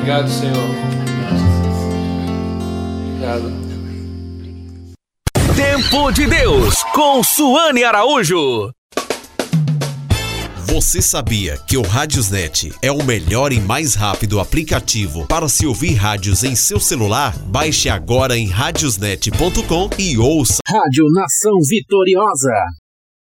Obrigado, Senhor. Obrigado. Tempo de Deus, com Suane Araújo. Você sabia que o Radiosnet é o melhor e mais rápido aplicativo para se ouvir rádios em seu celular? Baixe agora em radiosnet.com e ouça. Rádio Nação Vitoriosa.